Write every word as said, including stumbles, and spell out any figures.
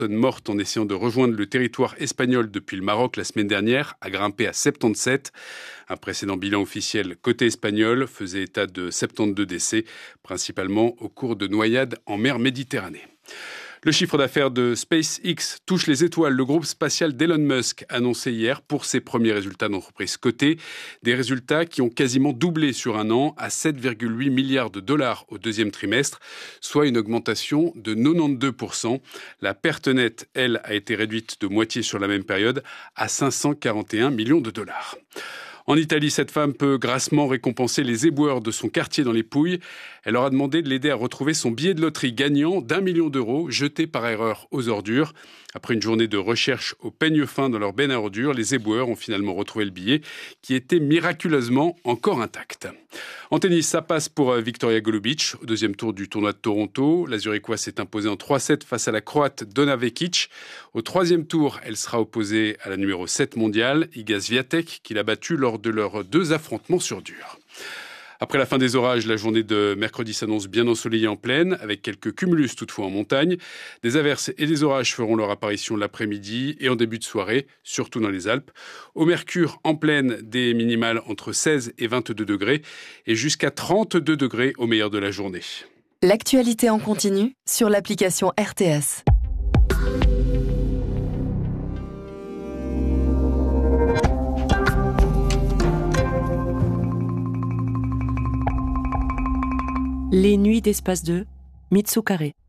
morte en essayant de rejoindre le territoire espagnol depuis le Maroc la semaine dernière a grimpé à soixante-dix-sept. Un précédent bilan officiel côté espagnol faisait état de soixante-douze décès, principalement au cours de noyades en mer Méditerranée. Le chiffre d'affaires de SpaceX touche les étoiles. Le groupe spatial d'Elon Musk annonçait hier pour ses premiers résultats d'entreprise cotée, des résultats qui ont quasiment doublé sur un an à sept virgule huit milliards de dollars au deuxième trimestre, soit une augmentation de quatre-vingt-douze pour cent. La perte nette, elle, a été réduite de moitié sur la même période à cinq cent quarante et un millions de dollars. En Italie, cette femme peut grassement récompenser les éboueurs de son quartier dans les Pouilles. Elle leur a demandé de l'aider à retrouver son billet de loterie gagnant d'un million d'euros jeté par erreur aux ordures. Après une journée de recherche au peigne fin dans leur benne à ordures, les éboueurs ont finalement retrouvé le billet qui était miraculeusement encore intact. En tennis, ça passe pour Victoria Golubic. Au deuxième tour du tournoi de Toronto, la Zurichoise s'est imposée en trois sept face à la Croate Donna Vekic. Au troisième tour, elle sera opposée à la numéro sept mondiale, Iga Swiatek, qui l'a battue lors de leurs deux affrontements sur dur. Après la fin des orages, la journée de mercredi s'annonce bien ensoleillée en plaine, avec quelques cumulus toutefois en montagne. Des averses et des orages feront leur apparition l'après-midi et en début de soirée, surtout dans les Alpes. Au mercure, en plaine, des minimales entre seize et vingt-deux degrés et jusqu'à trente-deux degrés au meilleur de la journée. L'actualité en continu sur l'application R T S. Les nuits d'Espace deux, Mitsukare.